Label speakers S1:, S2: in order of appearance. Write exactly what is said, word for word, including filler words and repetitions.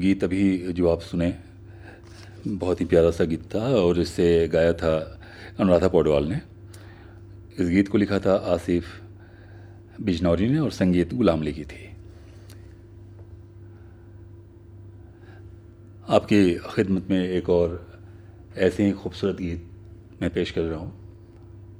S1: गीत अभी जो आप सुने बहुत ही प्यारा सा गीत था और इसे गाया था अनुराधा पौडवाल ने। इस गीत को लिखा था आसिफ बिजनौरी ने और संगीत गुलाम अली की थी। आपकी खिदमत में एक और ऐसे ही खूबसूरत गीत मैं पेश कर रहा हूँ।